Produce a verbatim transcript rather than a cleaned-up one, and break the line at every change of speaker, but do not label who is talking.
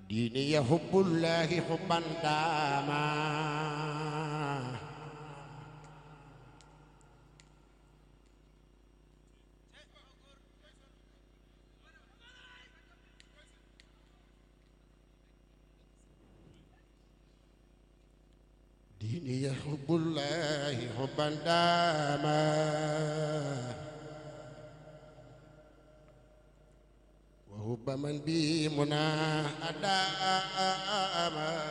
ديني حب الله حبا داما ديني حب الله حبا داما وحب من بي منى أداما